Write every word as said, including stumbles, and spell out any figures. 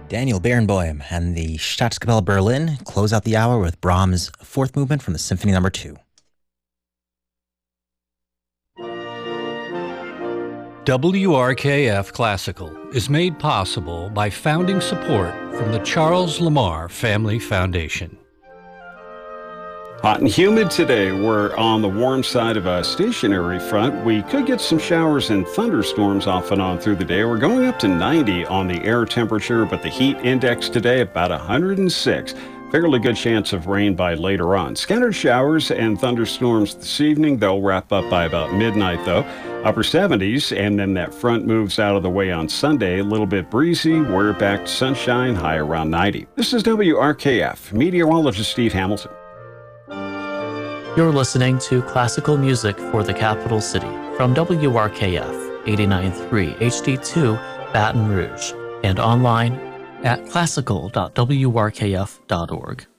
Daniel Barenboim and the Staatskapelle Berlin close out the hour with Brahms' fourth movement from the Symphony Number Two. W R K F Classical is made possible by founding support from the Charles Lamar Family Foundation. Hot and humid today. We're on the warm side of a stationary front. We could get some showers and thunderstorms off and on through the day. We're going up to ninety on the air temperature, but the heat index today about one hundred six. Fairly good chance of rain by later on. Scattered showers and thunderstorms this evening. They'll wrap up by about midnight, though. Upper seventies, and then that front moves out of the way on Sunday. A little bit breezy. We're back to sunshine, high around ninety. This is W R K F. Meteorologist Steve Hamilton. You're listening to classical music for the capital city from W R K F eighty-nine point three H D two Baton Rouge and online at classical dot w r k f dot org.